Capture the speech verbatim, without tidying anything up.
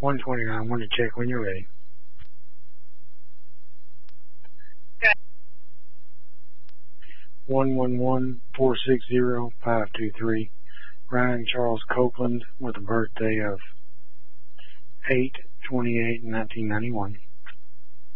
one twenty-nine, want to check when you're ready. Good. one one one, four six zero, five two three. Ryan Charles Copeland with a birthday of eight twenty-eight nineteen ninety-one.